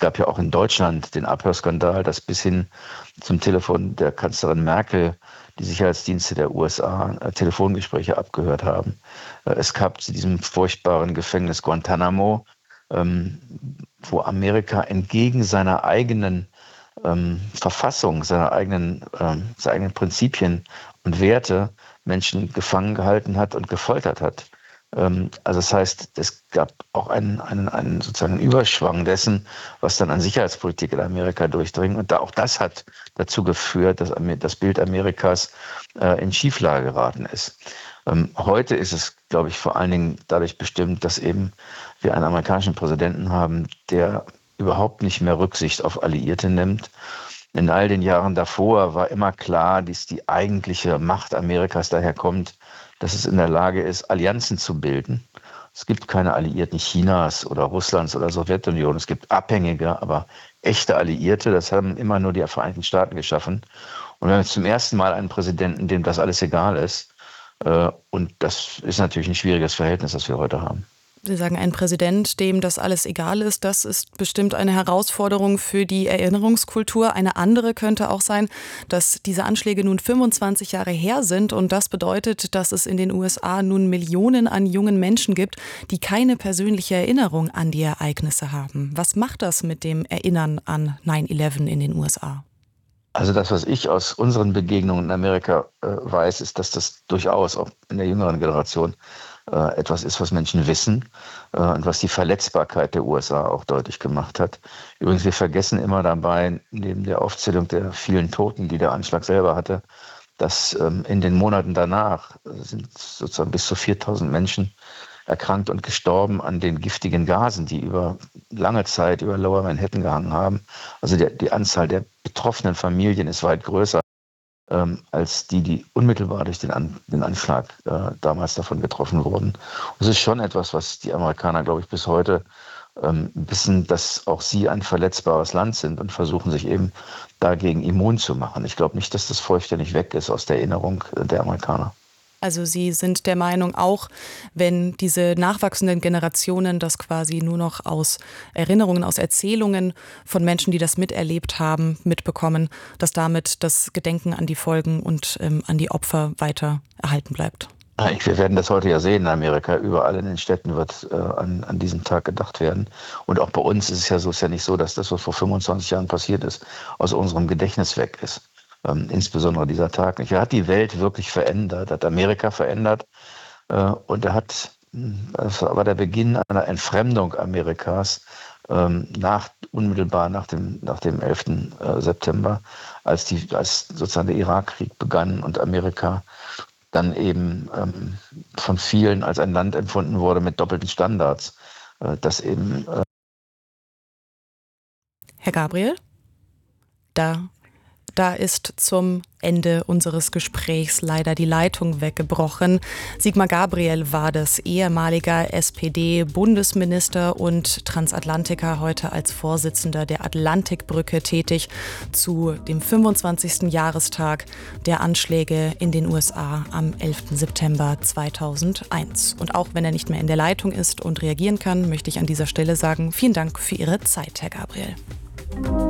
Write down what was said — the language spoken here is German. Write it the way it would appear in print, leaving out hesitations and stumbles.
gab ja auch in Deutschland den Abhörskandal, das bis hin zum Telefon der Kanzlerin Merkel die Sicherheitsdienste der USA Telefongespräche abgehört haben. Es gab zu diesem furchtbaren Gefängnis Guantanamo, wo Amerika entgegen seiner eigenen Verfassung, seiner eigenen Prinzipien und Werte Menschen gefangen gehalten hat und gefoltert hat. Also das heißt, es gab auch einen sozusagen Überschwang dessen, was dann an Sicherheitspolitik in Amerika durchdringt. Und auch das hat dazu geführt, dass das Bild Amerikas in Schieflage geraten ist. Heute ist es, glaube ich, vor allen Dingen dadurch bestimmt, dass eben wir einen amerikanischen Präsidenten haben, der überhaupt nicht mehr Rücksicht auf Alliierte nimmt. In all den Jahren davor war immer klar, dass die eigentliche Macht Amerikas daher kommt, dass es in der Lage ist, Allianzen zu bilden. Es gibt keine Alliierten Chinas oder Russlands oder Sowjetunion. Es gibt abhängige, aber echte Alliierte. Das haben immer nur die Vereinigten Staaten geschaffen. Und wir haben jetzt zum ersten Mal einen Präsidenten, dem das alles egal ist. Und das ist natürlich ein schwieriges Verhältnis, das wir heute haben. Sie sagen, ein Präsident, dem das alles egal ist, das ist bestimmt eine Herausforderung für die Erinnerungskultur. Eine andere könnte auch sein, dass diese Anschläge nun 25 Jahre her sind und das bedeutet, dass es in den USA nun Millionen an jungen Menschen gibt, die keine persönliche Erinnerung an die Ereignisse haben. Was macht das mit dem Erinnern an 9/11 in den USA? Also das, was ich aus unseren Begegnungen in Amerika weiß, ist, dass das durchaus auch in der jüngeren Generation etwas ist, was Menschen wissen und was die Verletzbarkeit der USA auch deutlich gemacht hat. Übrigens, wir vergessen immer dabei, neben der Aufzählung der vielen Toten, die der Anschlag selber hatte, dass in den Monaten danach sind sozusagen bis zu 4.000 Menschen erkrankt und gestorben an den giftigen Gasen, die über lange Zeit über Lower Manhattan gehangen haben. Also die Anzahl der betroffenen Familien ist weit größer als die unmittelbar durch den Anschlag damals davon getroffen wurden. Und es ist schon etwas, was die Amerikaner, glaube ich, bis heute wissen, dass auch sie ein verletzbares Land sind und versuchen, sich eben dagegen immun zu machen. Ich glaube nicht, dass das vollständig weg ist aus der Erinnerung der Amerikaner. Also Sie sind der Meinung, auch wenn diese nachwachsenden Generationen das quasi nur noch aus Erinnerungen, aus Erzählungen von Menschen, die das miterlebt haben, mitbekommen, dass damit das Gedenken an die Folgen und an die Opfer weiter erhalten bleibt? Wir werden das heute ja sehen in Amerika. Überall in den Städten wird an diesem Tag gedacht werden. Und auch bei uns ist es ja so, ist ja nicht so, dass das, was vor 25 Jahren passiert ist, aus unserem Gedächtnis weg ist. Insbesondere dieser Tag nicht. Er hat die Welt wirklich verändert, hat Amerika verändert und das war der Beginn einer Entfremdung Amerikas unmittelbar nach dem 11. September, als sozusagen der Irakkrieg begann und Amerika dann eben von vielen als ein Land empfunden wurde mit doppelten Standards, das eben Herr Gabriel, Da ist zum Ende unseres Gesprächs leider die Leitung weggebrochen. Sigmar Gabriel war das, ehemaliger SPD-Bundesminister und Transatlantiker, heute als Vorsitzender der Atlantikbrücke tätig, zu dem 25. Jahrestag der Anschläge in den USA am 11. September 2001. Und auch wenn er nicht mehr in der Leitung ist und reagieren kann, möchte ich an dieser Stelle sagen, vielen Dank für Ihre Zeit, Herr Gabriel.